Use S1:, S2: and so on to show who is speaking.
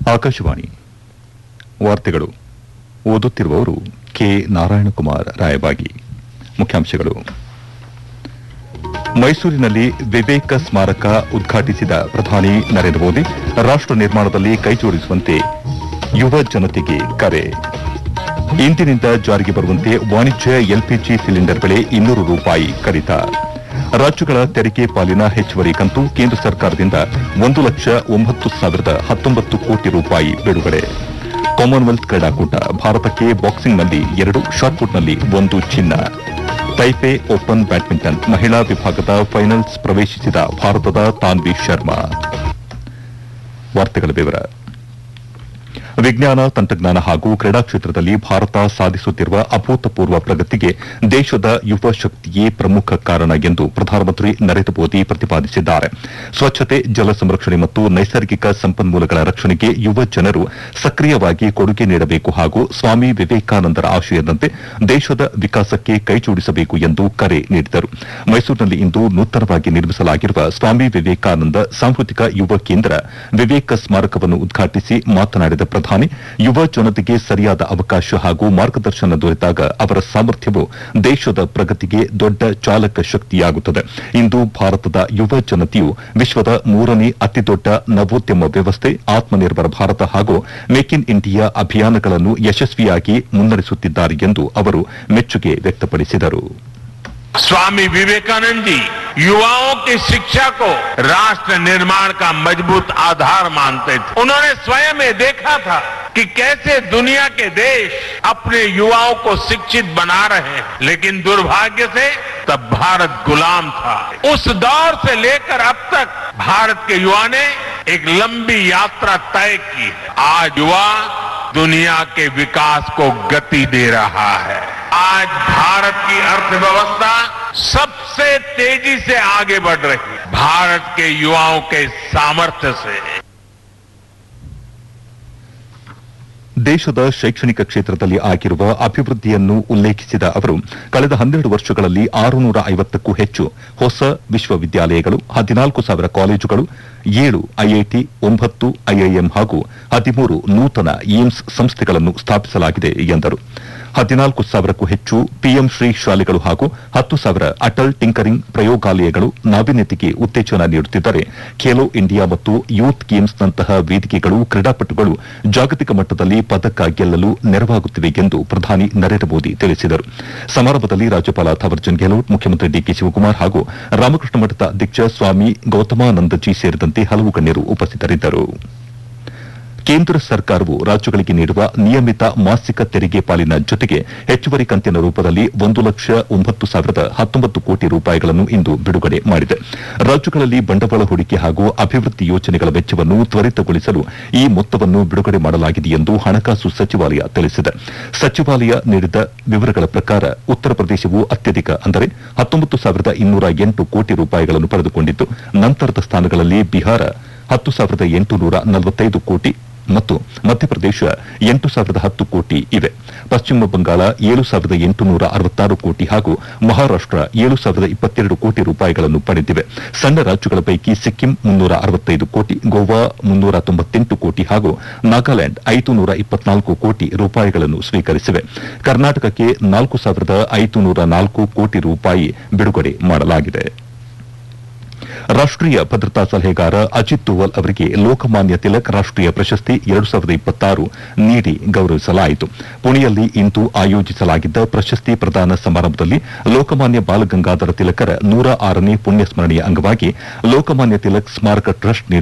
S1: ಆಕಾಶವಾಣಿ ವಾರ್ತೆಗಳು ಓದುತ್ತಿರುವವರು ಕೆ ನಾರಾಯಣಕುಮಾರ್ ರಾಯಬಾಗಿ. ಮುಖ್ಯಾಂಶಗಳು. ಮೈಸೂರಿನಲ್ಲಿ ವಿವೇಕ ಸ್ಮಾರಕ ಉದ್ಘಾಟಿಸಿದ ಪ್ರಧಾನಿ ನರೇಂದ್ರ ಮೋದಿ, ರಾಷ್ಟ ನಿರ್ಮಾಣದಲ್ಲಿ ಕೈಜೋಡಿಸುವಂತೆ ಯುವ ಜನತೆಗೆ ಕರೆ. ಇಂದಿನಿಂದ ಜಾರಿಗೆ ಬರುವಂತೆ ವಾಣಿಜ್ಯ ಎಲ್ಪಿಜಿ ಸಿಲಿಂಡರ್ ಬೆಲೆ ₹200 ಕಡಿತ. ರಾಜ್ಯಗಳ ತೆರಿಗೆ ಪಾಲಿನ ಹೆಚ್ಚುವರಿ ಕಂತು ಕೇಂದ್ರ ಸರ್ಕಾರದಿಂದ ₹1,09,019 ಕೋಟಿ ಬಿಡುಗಡೆ. ಕಾಮನ್ವೆಲ್ತ್ ಕ್ರೀಡಾಕೂಟ, ಭಾರತಕ್ಕೆ ಬಾಕ್ಸಿಂಗ್ನಲ್ಲಿ 2, ಶಾಟ್ಪುಟ್ನಲ್ಲಿ 1 ಚಿನ್ನ. ತೈಪೆ ಓಪನ್ ಬ್ಯಾಡ್ಮಿಂಟನ್ ಮಹಿಳಾ ವಿಭಾಗದ ಫೈನಲ್ಸ್ ಪ್ರವೇಶಿಸಿದ ಭಾರತದ ತಾನ್ವಿ ಶರ್ಮಾ. ವಾರ್ತೆಗಳ ವಿವರ. ವಿಜ್ಞಾನ, ತಂತ್ರಜ್ಞಾನ ಹಾಗೂ ಕ್ರೀಡಾ ಕ್ಷೇತ್ರದಲ್ಲಿ ಭಾರತ ಸಾಧಿಸುತ್ತಿರುವ ಅಭೂತಪೂರ್ವ ಪ್ರಗತಿಗೆ ದೇಶದ ಯುವ ಶಕ್ತಿಯೇ ಪ್ರಮುಖ ಕಾರಣ ಎಂದು ಪ್ರಧಾನಮಂತ್ರಿ ನರೇಂದ್ರ ಮೋದಿ ಪ್ರತಿಪಾದಿಸಿದ್ದಾರೆ. ಸ್ವಚ್ಛತೆ, ಜಲ ಸಂರಕ್ಷಣೆ ಮತ್ತು ನೈಸರ್ಗಿಕ ಸಂಪನ್ಮೂಲಗಳ ರಕ್ಷಣೆಗೆ ಯುವ ಜನರು ಸಕ್ರಿಯವಾಗಿ ಕೊಡುಗೆ ನೀಡಬೇಕು ಹಾಗೂ ಸ್ವಾಮಿ ವಿವೇಕಾನಂದರ ಆಶಯದಂತೆ ದೇಶದ ವಿಕಾಸಕ್ಕೆ ಕೈಜೋಡಿಸಬೇಕು ಎಂದು ಕರೆ ನೀಡಿದರು. ಮೈಸೂರಿನಲ್ಲಿಂದು ನೂತನವಾಗಿ ನಿರ್ಮಿಸಲಾಗಿರುವ ಸ್ವಾಮಿ ವಿವೇಕಾನಂದ ಸಾಂಸ್ಕೃತಿಕ ಯುವ ಕೇಂದ್ರ ವಿವೇಕ ಸ್ಮಾರಕವನ್ನು ಉದ್ಘಾಟಿಸಿ ಮಾತನಾಡಿದ ಪ್ರಧಾನಿ, ಯುವ ಜನತೆಗೆ ಸರಿಯಾದ ಅವಕಾಶ ಹಾಗೂ ಮಾರ್ಗದರ್ಶನ ದೊರೆತಾಗ ಅವರ ಸಾಮರ್ಥ್ಯವು ದೇಶದ ಪ್ರಗತಿಗೆ ದೊಡ್ಡ ಚಾಲಕ ಶಕ್ತಿಯಾಗುತ್ತದೆ. ಇಂದು ಭಾರತದ ಯುವ ಜನತೆಯು ವಿಶ್ವದ 3ನೇ ಅತಿದೊಡ್ಡ ನವೋದ್ಯಮ ವ್ಯವಸ್ಥೆ, ಆತ್ಮನಿರ್ಭರ ಭಾರತ ಹಾಗೂ ಮೇಕ್ ಇನ್ ಇಂಡಿಯಾ ಅಭಿಯಾನಗಳನ್ನು ಯಶಸ್ವಿಯಾಗಿ ಮುನ್ನಡೆಸುತ್ತಿದ್ದಾರೆ ಎಂದು ಅವರು ಮೆಚ್ಚುಗೆ ವ್ಯಕ್ತಪಡಿಸಿದರು.
S2: स्वामी विवेकानंद जी युवाओं की शिक्षा को राष्ट्र निर्माण का मजबूत आधार मानते थे. उन्होंने स्वयं ये देखा था कि कैसे दुनिया के देश अपने युवाओं को शिक्षित बना रहे हैं, लेकिन दुर्भाग्य से तब भारत गुलाम था. उस दौर से लेकर अब तक भारत के युवा ने एक लंबी यात्रा तय की है. आज युवा दुनिया के विकास को गति दे रहा है. आज भारत की अर्थव्यवस्था सबसे तेजी से आगे बढ़ रही है, भारत के युवाओं के सामर्थ्य से.
S1: ದೇಶದ ಶೈಕ್ಷಣಿಕ ಕ್ಷೇತ್ರದಲ್ಲಿ ಆಗಿರುವ ಅಭಿವೃದ್ಧಿಯನ್ನು ಉಲ್ಲೇಖಿಸಿದ ಅವರು, ಕಳೆದ 12 ವರ್ಷಗಳಲ್ಲಿ 650ಕ್ಕೂ ಹೆಚ್ಚು ಹೊಸ ವಿಶ್ವವಿದ್ಯಾಲಯಗಳು, 14,000 ಕಾಲೇಜುಗಳು, 7 ಐಐಟಿ, 9 ಐಐಎಂ ಹಾಗೂ 13 ನೂತನ ಏಮ್ಸ್ ಸಂಸ್ಥೆಗಳನ್ನು ಸ್ಥಾಪಿಸಲಾಗಿದೆ ಎಂದರು. 14,000ಕ್ಕೂ ಹೆಚ್ಚು ಪಿಎಂ ಶ್ರೀ ಶಾಲೆಗಳು ಹಾಗೂ 10,000 ಅಟಲ್ ಟಿಂಕರಿಂಗ್ ಪ್ರಯೋಗಾಲಯಗಳು ನಾವೀನ್ಯತೆಗೆ ಉತ್ತೇಜನ ನೀಡುತ್ತಿದ್ದರೆ, ಖೇಲೋ ಇಂಡಿಯಾ ಮತ್ತು ಯೂತ್ ಗೇಮ್ಸ್ನಂತಹ ವೇದಿಕೆಗಳು ಕ್ರೀಡಾಪಟುಗಳು ಜಾಗತಿಕ ಮಟ್ಟದಲ್ಲಿ ಪದಕ ಗೆಲ್ಲಲು ನೆರವಾಗುತ್ತಿವೆ ಎಂದು ಪ್ರಧಾನಿ ನರೇಂದ್ರ ಮೋದಿ ತಿಳಿಸಿದರು. ಸಮಾರಂಭದಲ್ಲಿ ರಾಜ್ಯಪಾಲ ಥಾವರ್ಚಂದ್ ಗೆಹ್ಲೋಟ್, ಮುಖ್ಯಮಂತ್ರಿ ಡಿಕೆ ಶಿವಕುಮಾರ್ ಹಾಗೂ ರಾಮಕೃಷ್ಣ ಮಠದ ಅಧ್ಯಕ್ಷ ಸ್ವಾಮಿ ಗೌತಮಾನಂದಜಿ ಸೇರಿದಂತೆ ಹಲವು ಗಣ್ಯರು ಉಪಸ್ಥಿತರಿದ್ದರು. ಕೇಂದ್ರ ಸರ್ಕಾರವು ರಾಜ್ಯಗಳಿಗೆ ನೀಡುವ ನಿಯಮಿತ ಮಾಸಿಕ ತೆರಿಗೆ ಪಾಲಿನ ಜೊತೆಗೆ ಹೆಚ್ಚುವರಿ ಕಂತಿನ ರೂಪದಲ್ಲಿ ₹1,09,019 ಕೋಟಿ ಇಂದು ಬಿಡುಗಡೆ ಮಾಡಿದೆ. ರಾಜ್ಯಗಳಲ್ಲಿ ಬಂಡವಾಳ ಹೂಡಿಕೆ ಹಾಗೂ ಅಭಿವೃದ್ಧಿ ಯೋಜನೆಗಳ ವೆಚ್ಚವನ್ನು ತ್ವರಿತಗೊಳಿಸಲು ಈ ಮೊತ್ತವನ್ನು ಬಿಡುಗಡೆ ಮಾಡಲಾಗಿದೆ ಎಂದು ಹಣಕಾಸು ಸಚಿವಾಲಯ ತಿಳಿಸಿದೆ. ಸಚಿವಾಲಯ ನೀಡಿದ ವಿವರಗಳ ಪ್ರಕಾರ ಉತ್ತರ ಪ್ರದೇಶವು ಅತ್ಯಧಿಕ ಅಂದರೆ ₹19,208 ಕೋಟಿ ಪಡೆದುಕೊಂಡಿದ್ದು, ನಂತರದ ಸ್ಥಾನಗಳಲ್ಲಿ ಬಿಹಾರ $10,845 ಕೋಟಿ ಮತ್ತು ಮಧ್ಯಪ್ರದೇಶ $8,010 ಕೋಟಿ ಇವೆ. ಪಶ್ಚಿಮ ಬಂಗಾಳ $7,866 ಕೋಟಿ ಹಾಗೂ ಮಹಾರಾಷ್ಟ $7,022 ಕೋಟಿ ಪಡೆದಿವೆ. ಸಣ್ಣ ರಾಜ್ಯಗಳ ಪೈಕಿ ಸಿಕ್ಕಿಂ $365 ಕೋಟಿ, ಗೋವಾ $398 ಕೋಟಿ ಹಾಗೂ ನಾಗಾಲ್ಯಾಂಡ್ $524 ಕೋಟಿ ಸ್ವೀಕರಿಸಿವೆ. ಕರ್ನಾಟಕಕ್ಕೆ $4,504 ಕೋಟಿ ಬಿಡುಗಡೆ ಮಾಡಲಾಗಿದೆ. ರಾಷ್ಟೀಯ ಭದ್ರತಾ ಸಲಹೆಗಾರ ಅಜಿತ್ ದೋವಲ್ ಅವರಿಗೆ ಲೋಕಮಾನ್ಯ ತಿಲಕ್ ರಾಷ್ಟೀಯ ಪ್ರಶಸ್ತಿ 2026 ನೀಡಿ ಗೌರವಿಸಲಾಯಿತು. ಪುಣೆಯಲ್ಲಿ ಇಂದು ಆಯೋಜಿಸಲಾಗಿದ್ದ ಪ್ರಶಸ್ತಿ ಪ್ರದಾನ ಸಮಾರಂಭದಲ್ಲಿ ಲೋಕಮಾನ್ಯ ಬಾಲಗಂಗಾಧರ ತಿಲಕರ 106ನೇ ಪುಣ್ಯಸ್ಮರಣೆಯ ಅಂಗವಾಗಿ ಲೋಕಮಾನ್ಯ ತಿಲಕ್ ಸ್ಮಾರಕ ಟ್ರಸ್ಟ್